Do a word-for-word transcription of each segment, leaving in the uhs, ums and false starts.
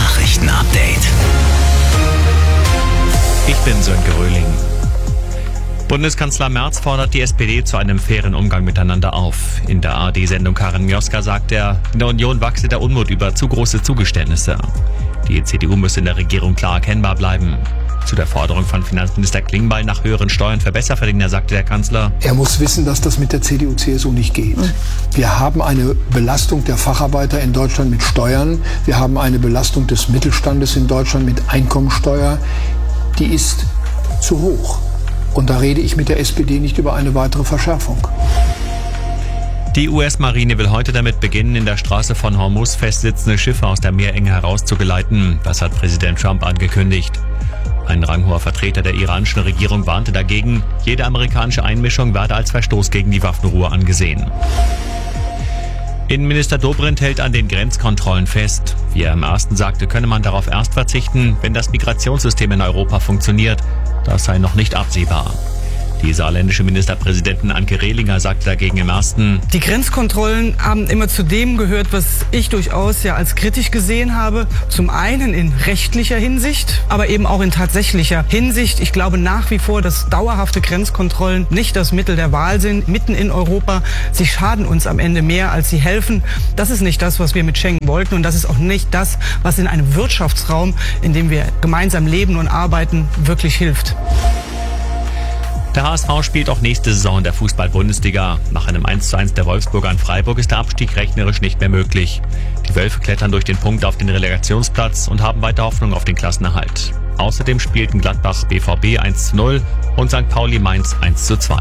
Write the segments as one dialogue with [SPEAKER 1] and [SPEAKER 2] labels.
[SPEAKER 1] Nachrichten-Update.
[SPEAKER 2] Ich bin Sönke Röhling. Bundeskanzler Merz fordert die S P D zu einem fairen Umgang miteinander auf. In der A R D-Sendung Karin Mioska sagt er, in der Union wachse der Unmut über zu große Zugeständnisse. Die C D U müsse in der Regierung klar erkennbar bleiben. Zu der Forderung von Finanzminister Klingbeil nach höheren Steuern für Besserverdiener sagte der Kanzler:
[SPEAKER 3] Er muss wissen, dass das mit der C D U C S U nicht geht. Wir haben eine Belastung der Facharbeiter in Deutschland mit Steuern. Wir haben eine Belastung des Mittelstandes in Deutschland mit Einkommensteuer. Die ist zu hoch. Und da rede ich mit der S P D nicht über eine weitere Verschärfung.
[SPEAKER 2] Die U S-Marine will heute damit beginnen, in der Straße von Hormuz festsitzende Schiffe aus der Meerenge herauszugeleiten. Das hat Präsident Trump angekündigt. Ein ranghoher Vertreter der iranischen Regierung warnte dagegen, jede amerikanische Einmischung werde als Verstoß gegen die Waffenruhe angesehen. Innenminister Dobrindt hält an den Grenzkontrollen fest. Wie er im ersten sagte, könne man darauf erst verzichten, wenn das Migrationssystem in Europa funktioniert. Das sei noch nicht absehbar. Die saarländische Ministerpräsidentin Anke Rehlinger sagte dagegen im ersten:
[SPEAKER 4] Die Grenzkontrollen haben immer zu dem gehört, was ich durchaus ja als kritisch gesehen habe. Zum einen in rechtlicher Hinsicht, aber eben auch in tatsächlicher Hinsicht. Ich glaube nach wie vor, dass dauerhafte Grenzkontrollen nicht das Mittel der Wahl sind. Mitten in Europa, sie schaden uns am Ende mehr, als sie helfen. Das ist nicht das, was wir mit Schengen wollten, und das ist auch nicht das, was in einem Wirtschaftsraum, in dem wir gemeinsam leben und arbeiten, wirklich hilft.
[SPEAKER 2] Der H S V spielt auch nächste Saison in der Fußball-Bundesliga. Nach einem eins zu eins der Wolfsburger an Freiburg ist der Abstieg rechnerisch nicht mehr möglich. Die Wölfe klettern durch den Punkt auf den Relegationsplatz und haben weiter Hoffnung auf den Klassenerhalt. Außerdem spielten Gladbach B V B eins zu null und Sankt Pauli Mainz eins zu zwei.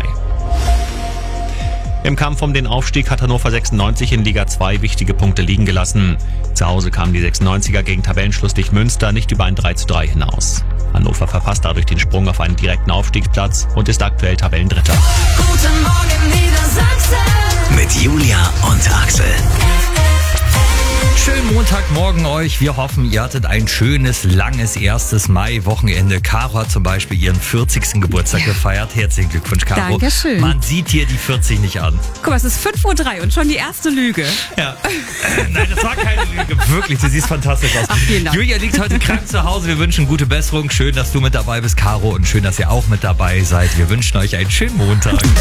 [SPEAKER 2] Im Kampf um den Aufstieg hat Hannover sechsundneunzig in Liga zwei wichtige Punkte liegen gelassen. Zu Hause kamen die sechsundneunziger gegen Tabellenschlusslicht Münster nicht über ein drei zu drei hinaus. Hannover verpasst dadurch den Sprung auf einen direkten Aufstiegsplatz und ist aktuell Tabellendritter.
[SPEAKER 1] Guten Morgen Niedersachsen mit Julia und Axel.
[SPEAKER 5] Schönen Montagmorgen euch. Wir hoffen, ihr hattet ein schönes, langes erstes Mai-Wochenende. Caro hat zum Beispiel ihren vierzigsten Geburtstag ja. gefeiert. Herzlichen Glückwunsch, Caro.
[SPEAKER 6] Dankeschön.
[SPEAKER 5] Man sieht dir die vierzig nicht an.
[SPEAKER 6] Guck mal, es ist fünf Uhr drei und schon die erste Lüge.
[SPEAKER 5] Ja. Äh, nein, das war keine Lüge. Wirklich, du siehst fantastisch aus.
[SPEAKER 6] Ach, vielen Dank.
[SPEAKER 5] Julia liegt heute krank zu Hause. Wir wünschen gute Besserung. Schön, dass du mit dabei bist, Caro. Und schön, dass ihr auch mit dabei seid. Wir wünschen euch einen schönen Montag.